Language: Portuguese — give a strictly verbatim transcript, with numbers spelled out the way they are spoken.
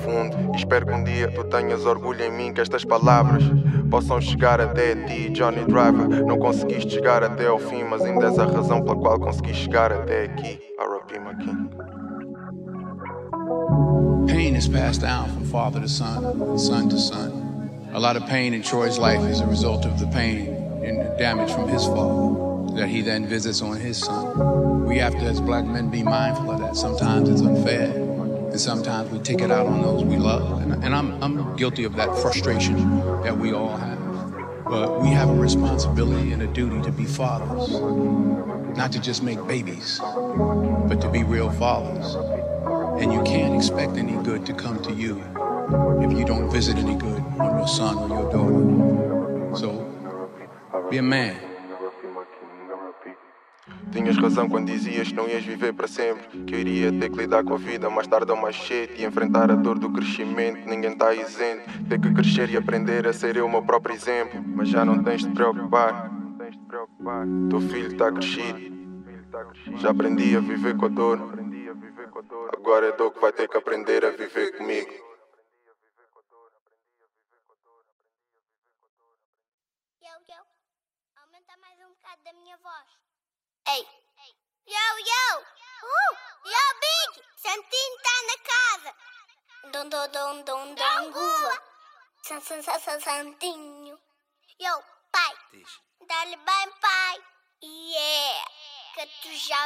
fundo. E espero que um dia tu tenhas orgulho em mim, que estas palavras possam chegar até ti, Johnny Driver. Não conseguiste chegar até ao fim, mas ainda és a razão pela qual consegui chegar até aqui. R I P my king. Pain is passed down from father to son, and son to son. A lot of pain in Troy's life is a result of the pain and the damage from his father that he then visits on his son. We have to, as black men, be mindful of that. Sometimes it's unfair, and sometimes we take it out on those we love. And, and I'm, I'm guilty of that frustration that we all have. But we have a responsibility and a duty to be fathers, not to just make babies, but to be real fathers. And you can't expect any good to come to you if you don't visit any good on your son or your daughter. So, be a man. Tinhas razão quando dizias que não ias viver para sempre, que eu iria ter que lidar com a vida mais tarde ou mais cedo e enfrentar a dor do crescimento. Ninguém está isento, ter que crescer e aprender a ser eu o meu próprio exemplo. Mas já não tens de te preocupar, teu filho está crescido. Já aprendi a viver com a dor, agora é a dor que vai ter que aprender a viver comigo. Yo, yo, aumenta mais um bocado da minha voz. Ei, yo, yo, uh, yo, Big, Santinho tá na casa. Dom, dom, dom, dom, dom, gula. San, san, san, san, Santinho. Yo, pai, dá-lhe bem, pai. Yeah, que tu já